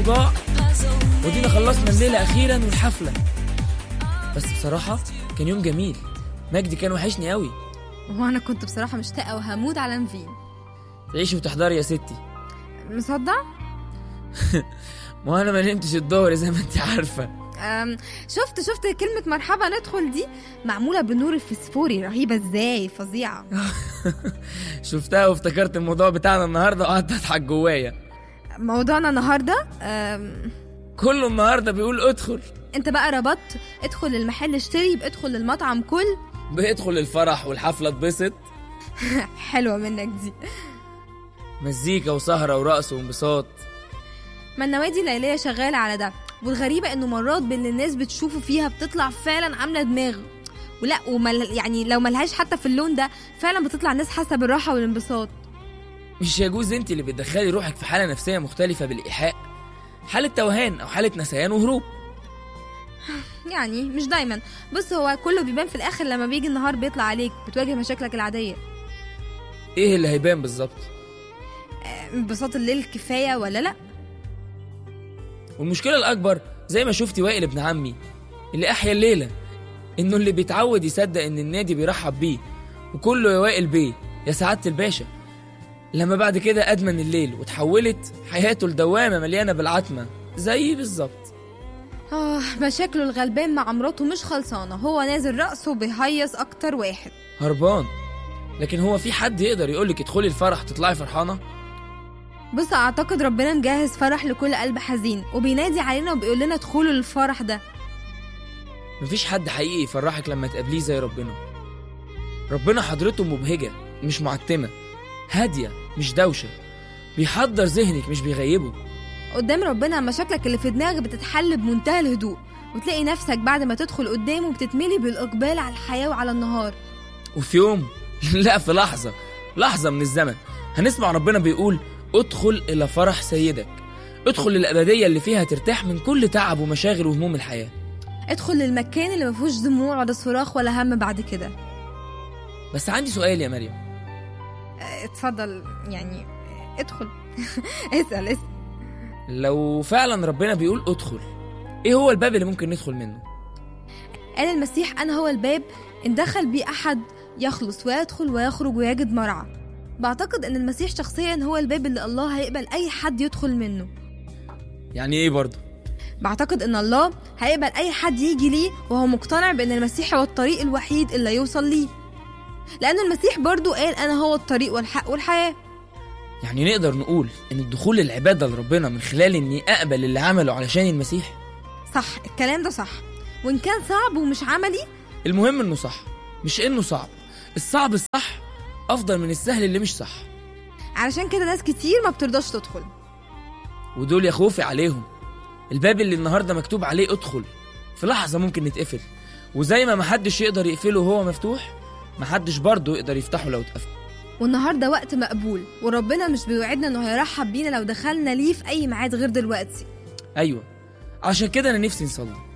صداع، ودينا خلصنا الليلة أخيرا والحفلة. بس بصراحة كان يوم جميل. مجدي كان وحشني قوي. وانا كنت بصراحة مشتاقة وهموت على نفين. تعيشي وتحضري يا ستي. مصدق؟ ما أنا ما نمتش الظهر زي ما انت عارفة. شفت كلمة مرحبا ندخل دي معمولة بالنور الفسفوري، رهيبة ازاي، فظيعة. شفتها وافتكرت الموضوع بتاعنا النهاردة وقعدت أضحك جوايا. موضوعنا النهاردة كله النهاردة بيقول ادخل. انت بقى ربطت ادخل المحل اشتري بادخل المطعم كل بادخل الفرح والحفلة اتبسط. حلوة منك دي. مزيكا وسهرة ورقص وانبساط. ما النوادي الليلية شغالة على ده، والغريبة انه مرات باللي الناس بتشوفه فيها بتطلع فعلا عاملة دماغ، ولا يعني لو ملهاش حتى في اللون ده فعلا بتطلع ناس حاسة بالراحة والانبساط. مش يجوز انت اللي بتدخلي روحك في حالة نفسية مختلفة بالإيحاء، حالة توهان أو حالة نسيان وهروب. يعني مش دايما. بص، هو كله بيبان في الآخر لما بيجي النهار بيطلع عليك بتواجه مشاكلك العادية. ايه اللي هيبان بالظبط؟ انبساط الليل كفاية ولا لأ؟ والمشكلة الأكبر زي ما شفتي وائل ابن عمي اللي أحيا الليلة، إنه اللي بيتعود يصدق إن النادي بيرحب بيه وكله يا وائل بيه يا سعادة الباشا، لما بعد كده أدمن الليل وتحولت حياته لدوامة مليانة بالعتمة زي بالظبط. مشاكله الغلبان مع مراته مش خلصانة، هو نازل رقصه وبيهيص أكتر واحد هربان. لكن هو في حد يقدر يقولك ادخلي الفرح تطلعي فرحانة؟ بص، أعتقد ربنا مجهز فرح لكل قلب حزين وبينادي علينا وبيقول لنا ادخلوا للفرح ده. مفيش حد حقيقي يفرحك لما تقابليه زي ربنا. ربنا حضرته مبهجة مش معتمة، هادية مش دوشة، بيحضر ذهنك مش بيغيبه. قدام ربنا مشاكلك اللي في دماغك بتتحل بمنتهى الهدوء، وتلاقي نفسك بعد ما تدخل قدامه بتتملي بالإقبال على الحياة وعلى النهار. وفي يوم لا، في لحظة من الزمن هنسمع ربنا بيقول ادخل إلى فرح سيدك، ادخل للأبدية اللي فيها ترتاح من كل تعب ومشاغل وهموم الحياة. ادخل للمكان اللي مفيهوش دموع ولا صراخ ولا هم بعد كده. بس عندي سؤال يا مريم. اتفضل، يعني ادخل. اسأل. لو فعلا ربنا بيقول ادخل، ايه هو الباب اللي ممكن ندخل منه؟ قال المسيح أنا هو الباب، إن دخل بيه أحد يخلص ويدخل ويخرج ويجد مرعى. بعتقد ان المسيح شخصيا هو الباب اللي الله هيقبل اي حد يدخل منه. يعني ايه برضه؟ بعتقد ان الله هيقبل اي حد يجي ليه وهو مقتنع بان المسيح هو الطريق الوحيد اللي يوصل ليه، لان المسيح برضه قال انا هو الطريق والحق والحياة. يعني نقدر نقول ان الدخول للعبادة لربنا من خلال اني اقبل اللي عمله علشان المسيح. صح، الكلام ده صح، وان كان صعب ومش عملي المهم انه صح، مش انه صعب. الصعب الصح افضل من السهل اللي مش صح. علشان كده ناس كتير ما بترضاش تدخل، ودول يا خوفي عليهم. الباب اللي النهاردة مكتوب عليه ادخل في لحظة ممكن نتقفل، وزي ما محدش يقدر يقفله وهو مفتوح، محدش برضه يقدر يفتحه لو اتقفل. والنهاردة وقت مقبول، وربنا مش بيوعدنا انه هيرحب بينا لو دخلنا ليه في اي ميعاد غير دلوقتي. ايوه، عشان كده انا نفسي نصلي